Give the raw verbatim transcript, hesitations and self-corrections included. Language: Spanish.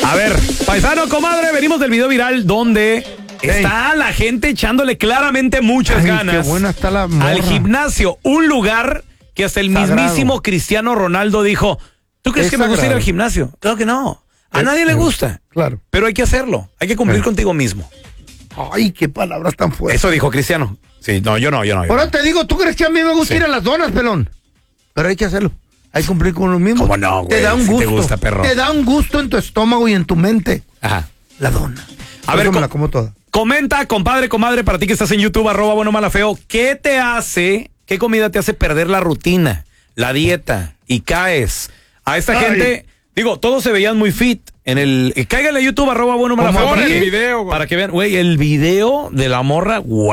A ver, paisano, comadre, venimos del video viral donde Ey. está la gente echándole claramente muchas Ay, ganas. Qué buena está la morra. Al gimnasio, un lugar que hasta el Sagrado. mismísimo Cristiano Ronaldo dijo, ¿tú crees es que sagrado. me gusta ir al gimnasio? Claro que no. A es, nadie le gusta. Claro. Pero hay que hacerlo. Hay que cumplir sí. contigo mismo. Ay, qué palabras tan fuertes. Eso dijo Cristiano. Sí, no, yo no, yo no. Yo Ahora no. te digo, ¿tú crees que a mí me gusta sí. ir a las donas, pelón? Pero hay que hacerlo. Hay que cumplir con lo mismo. ¿Cómo no, güey? Te da un si gusto. Te gusta, perro. Te da un gusto en tu estómago y en tu mente. Ajá. La dona. A ver, me la como toda. Comenta, compadre, comadre, para ti que estás en YouTube, arroba bueno, mala, feo. ¿Qué te hace, qué comida te hace perder la rutina, la dieta y caes? A esta Ay. gente, digo, todos se veían muy fit. En el, cáiganle a YouTube, arroba bueno, mala, feo. Para, el video, para que vean, güey, el video de la morra, guau.